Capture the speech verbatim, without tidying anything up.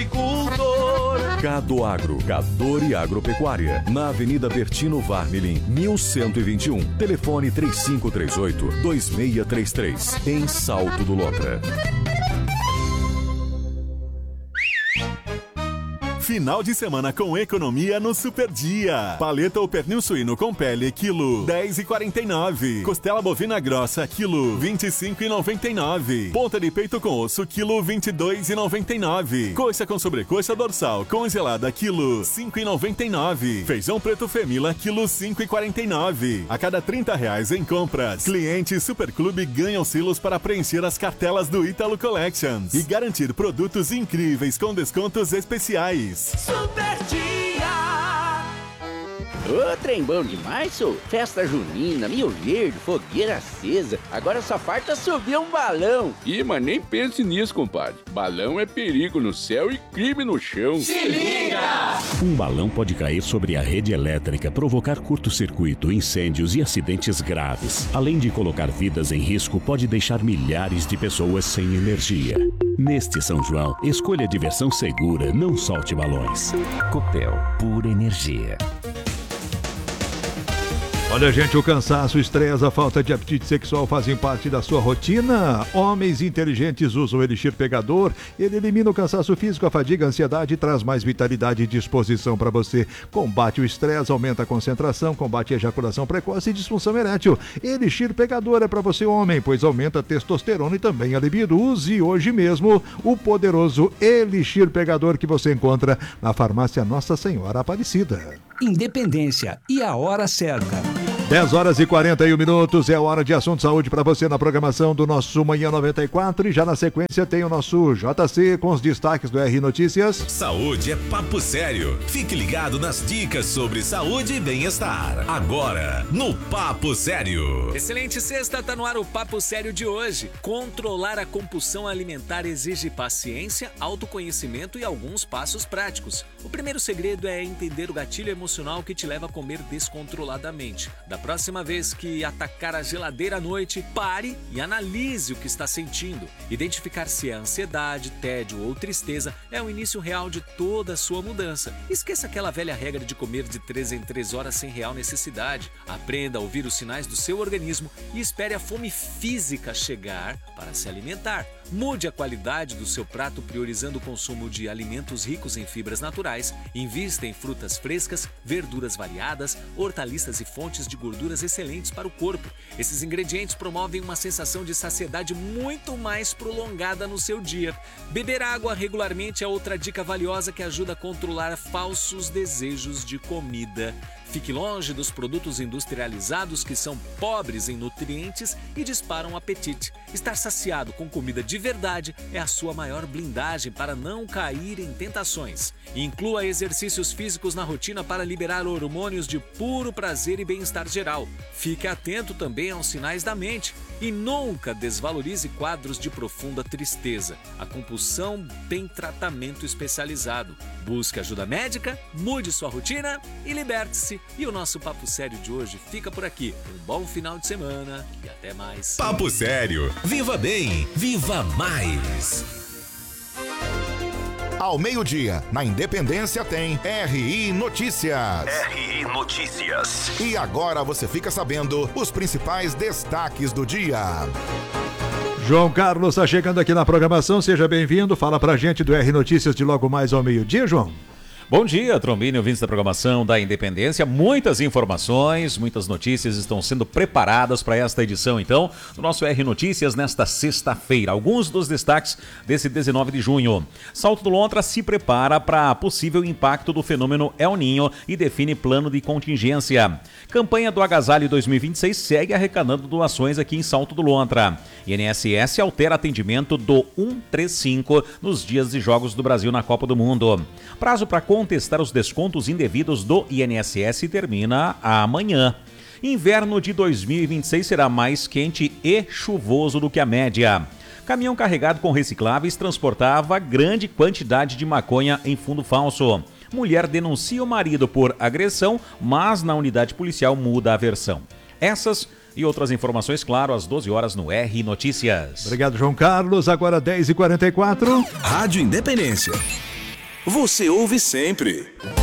agricultor. Cado Agro, Cador e Agropecuária, na Avenida Bertino Varmelin, mil cento e vinte e um. Telefone três cinco três oito, dois seis três três, em Salto do Lontra. Final de semana com economia no Super Dia. Paleta ou pernil suíno com pele, quilo dez e quarenta e nove. Costela bovina grossa, quilo vinte e cinco e noventa e nove. Ponta de peito com osso, quilo vinte e dois e noventa e nove. Coxa com sobrecoxa dorsal congelada, quilo cinco e noventa e nove. Feijão preto Femila, quilo cinco e quarenta e nove. A cada trinta reais em compras, clientes Superclube ganham selos para preencher as cartelas do Ítalo Collections e garantir produtos incríveis com descontos especiais. Super Dia! Ô, trem bom demais, sou. Festa junina, Mil Verde, fogueira acesa. Agora só falta subir um balão. Ih, mas nem pense nisso, compadre. Balão é perigo no céu e crime no chão. Se liga! Um balão pode cair sobre a rede elétrica, provocar curto-circuito, incêndios e acidentes graves. Além de colocar vidas em risco, pode deixar milhares de pessoas sem energia. Neste São João, escolha diversão segura, não solte balões. Copel, pura energia. Olha, gente, o cansaço, o estresse, a falta de apetite sexual fazem parte da sua rotina. Homens inteligentes usam o Elixir Pegador. Ele elimina o cansaço físico, a fadiga, a ansiedade e traz mais vitalidade e disposição para você. Combate o estresse, aumenta a concentração, combate a ejaculação precoce e disfunção erétil. Elixir Pegador é para você, homem, pois aumenta a testosterona e também a libido. Use hoje mesmo o poderoso Elixir Pegador que você encontra na farmácia Nossa Senhora Aparecida. Independência e a hora certa. dez horas e quarenta e um minutos, é a hora de assunto de saúde para você na programação do nosso Manhã noventa e quatro e já na sequência tem o nosso J C com os destaques do R Notícias. Saúde é papo sério. Fique ligado nas dicas sobre saúde e bem-estar. Agora, no Papo Sério. Excelente sexta, tá no ar o Papo Sério de hoje. Controlar a compulsão alimentar exige paciência, autoconhecimento e alguns passos práticos. O primeiro segredo é entender o gatilho emocional que te leva a comer descontroladamente. Da próxima vez que atacar a geladeira à noite, pare e analise o que está sentindo. Identificar se é ansiedade, tédio ou tristeza é o início real de toda a sua mudança. Esqueça aquela velha regra de comer de três em três horas sem real necessidade. Aprenda a ouvir os sinais do seu organismo e espere a fome física chegar para se alimentar. Mude a qualidade do seu prato priorizando o consumo de alimentos ricos em fibras naturais. Invista em frutas frescas, verduras variadas, hortaliças e fontes de gorduras excelentes para o corpo. Esses ingredientes promovem uma sensação de saciedade muito mais prolongada no seu dia. Beber água regularmente é outra dica valiosa que ajuda a controlar falsos desejos de comida. Fique longe dos produtos industrializados que são pobres em nutrientes e disparam o apetite. Estar saciado com comida de verdade é a sua maior blindagem para não cair em tentações. Inclua exercícios físicos na rotina para liberar hormônios de puro prazer e bem-estar geral. Fique atento também aos sinais da mente e nunca desvalorize quadros de profunda tristeza. A compulsão tem tratamento especializado. Busque ajuda médica, mude sua rotina e liberte-se. E o nosso Papo Sério de hoje fica por aqui. Um bom final de semana e até mais. Papo Sério. Viva bem, viva mais. Ao meio-dia, na Independência tem R I Notícias. R I Notícias. E agora você fica sabendo os principais destaques do dia. João Carlos está chegando aqui na programação, seja bem-vindo. Fala pra gente do R Notícias de logo mais ao meio-dia, João. Bom dia, Trombini, ouvintes da programação da Independência. Muitas informações, muitas notícias estão sendo preparadas para esta edição, então, do nosso R Notícias nesta sexta-feira. Alguns dos destaques desse dezenove de junho. Salto do Lontra se prepara para possível impacto do fenômeno El Niño e define plano de contingência. Campanha do Agasalho dois mil e vinte e seis segue arrecadando doações aqui em Salto do Lontra. I N S S altera atendimento do cento e trinta e cinco nos dias de Jogos do Brasil na Copa do Mundo. Prazo para contestar os descontos indevidos do I N S S termina amanhã. Inverno de dois mil e vinte e seis será mais quente e chuvoso do que a média. Caminhão carregado com recicláveis transportava grande quantidade de maconha em fundo falso. Mulher denuncia o marido por agressão, mas na unidade policial muda a versão. Essas e outras informações, claro, às doze horas no R Notícias. Obrigado, João Carlos. Agora dez e quarenta e quatro. Rádio Independência. você ouve sempre.